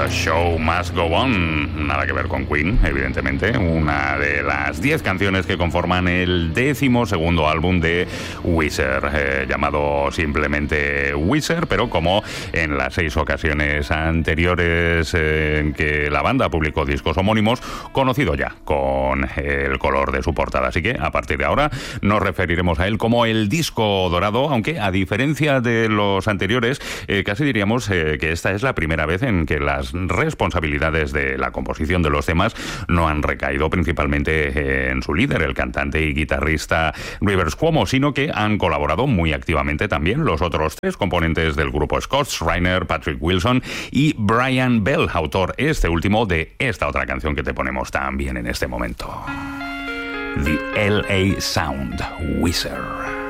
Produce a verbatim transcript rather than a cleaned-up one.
The Show Must Go On. Nada que ver con Queen, evidentemente. Una de las diez canciones que conforman el décimo segundo álbum de Weezer, eh, llamado simplemente Weezer, pero como en las seis ocasiones anteriores eh, en que la banda publicó discos homónimos, conocido ya con el color de su portada. Así que a partir de ahora nos referiremos a él como el disco dorado, aunque a diferencia de los anteriores, eh, casi diríamos eh, que esta es la primera vez en que las responsabilidades de la composición de los temas no han recaído principalmente en su líder, el cantante y guitarrista Rivers Cuomo, sino que han colaborado muy activamente también los otros tres componentes del grupo: Scott Reiner, Patrick Wilson y Brian Bell, autor este último de esta otra canción que te ponemos también en este momento. The L A Sound, Weezer.